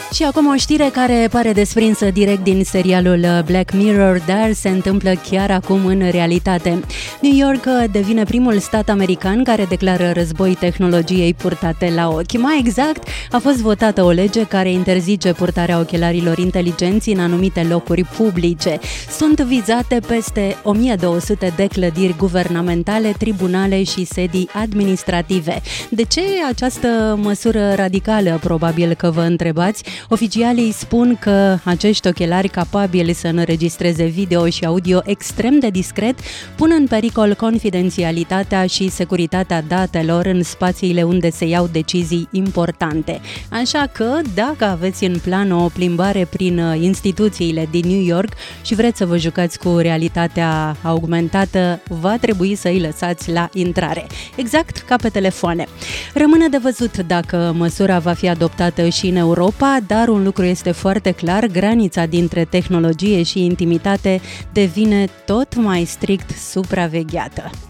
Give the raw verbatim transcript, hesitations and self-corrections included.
Și acum o știre care pare desprinsă direct din serialul Black Mirror, dar se întâmplă chiar acum în realitate. New York devine primul stat american care declară război tehnologiei purtate la ochi. Mai exact, a fost votată o lege care interzice purtarea ochelarilor inteligenți în anumite locuri publice. Sunt vizate peste o mie două sute de clădiri guvernamentale, tribunale și sedii administrative. De ce această măsură radicală? Probabil că vă întrebați. Oficialii spun că acești ochelari capabili să înregistreze video și audio extrem de discret pun în pericol confidențialitatea și securitatea datelor în spațiile unde se iau decizii importante. Așa că, dacă aveți în plan o plimbare prin instituțiile din New York și vreți să vă jucați cu realitatea augmentată, va trebui să îi lăsați la intrare. Exact ca pe telefoane. Rămâne de văzut dacă măsura va fi adoptată și în Europa, dar un lucru este foarte clar, granița dintre tehnologie și intimitate devine tot mai strict supravegheată.